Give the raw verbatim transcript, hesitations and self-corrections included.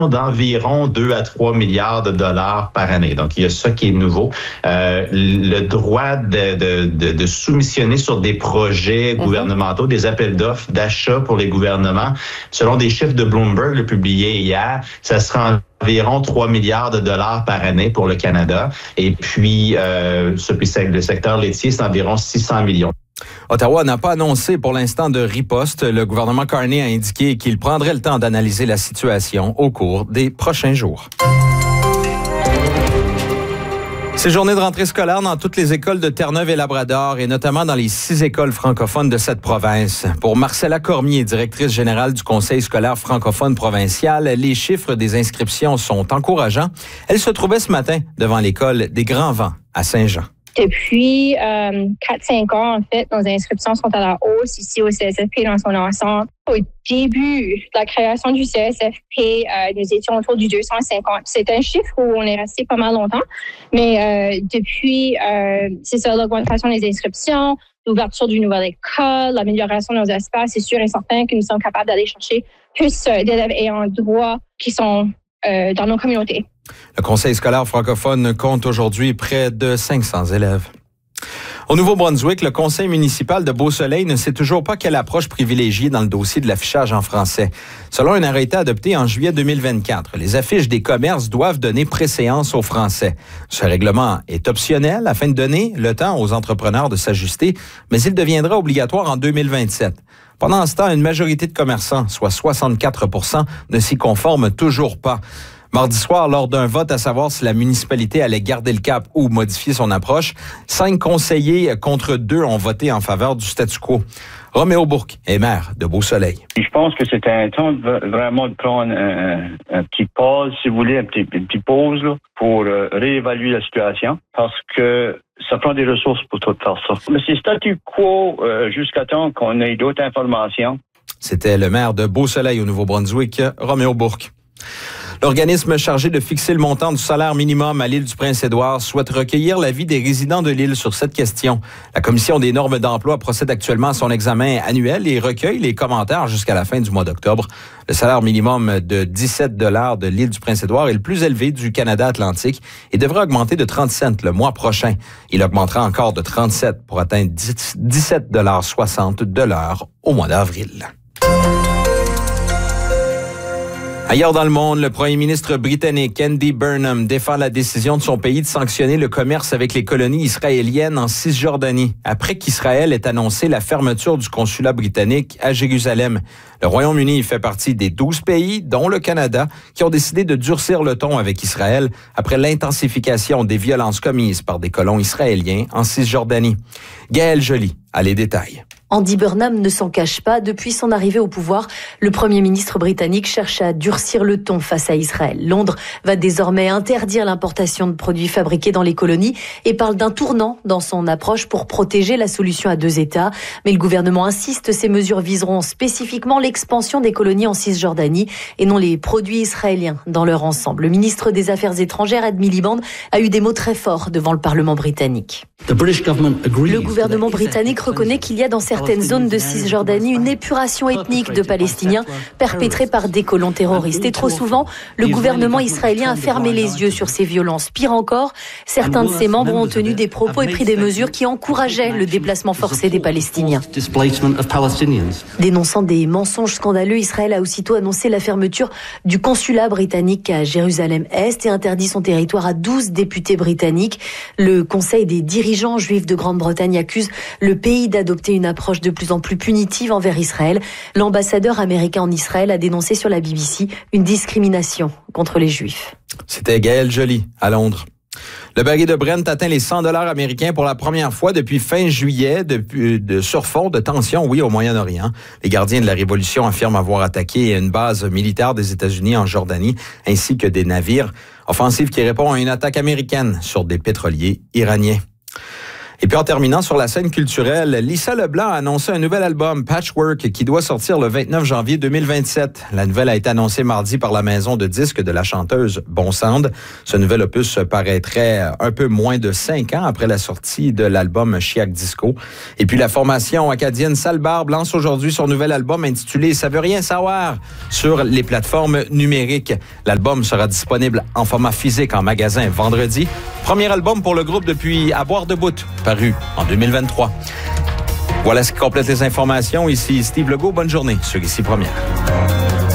d'environ deux à trois milliards de dollars par année. Donc, il y a ça qui est nouveau. Euh, le droit de, de, de, de soumissionner sur des projets mm-hmm. gouvernementaux, des appels d'offres d'achat pour les gouvernements, selon des chiffres de Bloomberg le publiés hier, ça sera environ trois milliards de dollars par année pour le Canada. Et puis, euh, le secteur laitier, c'est environ six cents millions. Ottawa n'a pas annoncé pour l'instant de riposte. Le gouvernement Carney a indiqué qu'il prendrait le temps d'analyser la situation au cours des prochains jours. C'est journée de rentrée scolaire dans toutes les écoles de Terre-Neuve et Labrador et notamment dans les six écoles francophones de cette province. Pour Marcella Cormier, directrice générale du Conseil scolaire francophone provincial, les chiffres des inscriptions sont encourageants. Elle se trouvait ce matin devant l'école des Grands Vents à Saint-Jean. Depuis euh, quatre cinq ans, en fait, nos inscriptions sont à la hausse ici au C S F P dans son ensemble. Au début de la création du C S F P, euh, nous étions autour du deux cent cinquante. C'est un chiffre où on est resté pas mal longtemps, mais euh, depuis, euh, c'est ça, l'augmentation des inscriptions, l'ouverture d'une nouvelle école, l'amélioration de nos espaces, c'est sûr et certain que nous sommes capables d'aller chercher plus d'élèves ayant droit qui sont euh, dans nos communautés. Le Conseil scolaire francophone compte aujourd'hui près de cinq cents élèves. Au Nouveau-Brunswick, le conseil municipal de Beau-Soleil ne sait toujours pas quelle approche privilégier dans le dossier de l'affichage en français. Selon un arrêté adopté en juillet deux mille vingt-quatre, les affiches des commerces doivent donner préséance au français. Ce règlement est optionnel afin de donner le temps aux entrepreneurs de s'ajuster, mais il deviendra obligatoire en deux mille vingt-sept. Pendant ce temps, une majorité de commerçants, soit soixante-quatre pour cent, ne s'y conforment toujours pas. Mardi soir, lors d'un vote à savoir si la municipalité allait garder le cap ou modifier son approche, cinq conseillers contre deux ont voté en faveur du statu quo. Roméo Bourque est maire de Beau-Soleil. Je pense que c'est un temps de, vraiment de prendre un, un petit pause, si vous voulez, un petit, une petite pause là, pour euh, réévaluer la situation, parce que ça prend des ressources pour tout faire ça. Mais c'est statu quo euh, jusqu'à temps qu'on ait d'autres informations. C'était le maire de Beau-Soleil au Nouveau-Brunswick, Roméo Bourque. L'organisme chargé de fixer le montant du salaire minimum à l'île du Prince-Édouard souhaite recueillir l'avis des résidents de l'île sur cette question. La Commission des normes d'emploi procède actuellement à son examen annuel et recueille les commentaires jusqu'à la fin du mois d'octobre. Le salaire minimum de dix-sept dollars de l'île du Prince-Édouard est le plus élevé du Canada atlantique et devrait augmenter de trente cents le mois prochain. Il augmentera encore de trente-sept pour atteindre dix-sept dollars soixante de l'heure au mois d'avril. Ailleurs dans le monde, le premier ministre britannique Andy Burnham défend la décision de son pays de sanctionner le commerce avec les colonies israéliennes en Cisjordanie, après qu'Israël ait annoncé la fermeture du consulat britannique à Jérusalem. Le Royaume-Uni fait partie des douze pays, dont le Canada, qui ont décidé de durcir le ton avec Israël après l'intensification des violences commises par des colons israéliens en Cisjordanie. Gaëlle Joly a les détails. Andy Burnham ne s'en cache pas. Depuis son arrivée au pouvoir, le Premier ministre britannique cherche à durcir le ton face à Israël. Londres va désormais interdire l'importation de produits fabriqués dans les colonies et parle d'un tournant dans son approche pour protéger la solution à deux États. Mais le gouvernement insiste, ces mesures viseront spécifiquement l'expansion des colonies en Cisjordanie et non les produits israéliens dans leur ensemble. Le ministre des Affaires étrangères, Ed Miliband, a eu des mots très forts devant le Parlement britannique. Le gouvernement britannique reconnaît qu'il y a dans certaines zones de Cisjordanie une épuration ethnique de Palestiniens perpétrée par des colons terroristes. Et trop souvent, le gouvernement israélien a fermé les yeux sur ces violences. Pire encore, certains de ses membres ont tenu des propos et pris des mesures qui encourageaient le déplacement forcé des Palestiniens. Dénonçant des mensonges scandaleux, Israël a aussitôt annoncé la fermeture du consulat britannique à Jérusalem-Est et interdit son territoire à douze députés britanniques. Le Conseil des dirigeants juifs de Grande-Bretagne accuse le pays d'adopter une approche de plus en plus punitive envers Israël. L'ambassadeur américain en Israël a dénoncé sur la B B C une discrimination contre les Juifs. C'était Gaëlle Joly à Londres. Le baril de Brent atteint les cent dollars américains pour la première fois depuis fin juillet, depuis, de, sur fond de tension, oui, au Moyen-Orient. Les gardiens de la révolution affirment avoir attaqué une base militaire des États-Unis en Jordanie, ainsi que des navires. Offensive qui répond à une attaque américaine sur des pétroliers iraniens. Et puis en terminant sur la scène culturelle, Lisa Leblanc a annoncé un nouvel album, Patchwork, qui doit sortir le vingt-neuf janvier deux mille vingt-sept. La nouvelle a été annoncée mardi par la maison de disques de la chanteuse Bon Sound. Ce nouvel opus paraîtrait un peu moins de cinq ans après la sortie de l'album Chiac Disco. Et puis la formation acadienne Sale Barbe lance aujourd'hui son nouvel album intitulé « Ça veut rien savoir » sur les plateformes numériques. L'album sera disponible en format physique en magasin vendredi. Premier album pour le groupe depuis À boire debout, paru en deux mille vingt-trois. Voilà ce qui complète les informations. Ici Steve Legault. Bonne journée sur Ici Première.